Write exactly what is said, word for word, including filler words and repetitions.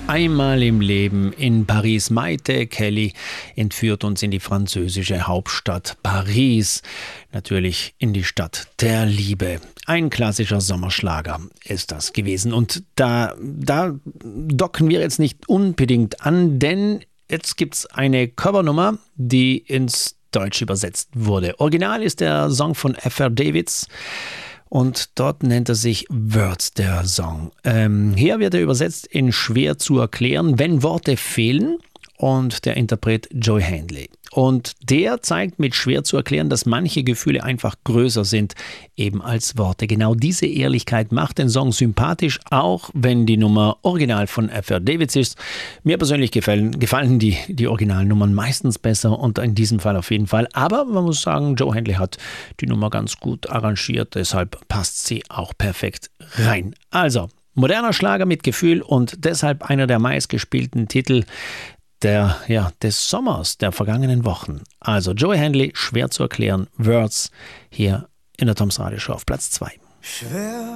Einmal im Leben in Paris. Maite Kelly entführt uns in die französische Hauptstadt Paris. Natürlich in die Stadt der Liebe. Ein klassischer Sommerschlager ist das gewesen. Und da, da docken wir jetzt nicht unbedingt an, denn jetzt gibt es eine Covernummer, die ins Deutsch übersetzt wurde. Original ist der Song von F R Davids. Und dort nennt er sich Words, der Song. Ähm, hier wird er übersetzt in schwer zu erklären, wenn Worte fehlen. Und der Interpret Joey Handley. Und der zeigt mit schwer zu erklären, dass manche Gefühle einfach größer sind, eben als Worte. Genau diese Ehrlichkeit macht den Song sympathisch, auch wenn die Nummer original von F R Davids ist. Mir persönlich gefallen, gefallen die, die Originalnummern meistens besser und in diesem Fall auf jeden Fall. Aber man muss sagen, Joe Handley hat die Nummer ganz gut arrangiert, deshalb passt sie auch perfekt rein. Also, moderner Schlager mit Gefühl und deshalb einer der meistgespielten Titel Der, ja, des Sommers der vergangenen Wochen. Also Joey Handley, schwer zu erklären, Words, hier in der Toms Radio Show auf Platz zwei. Schwer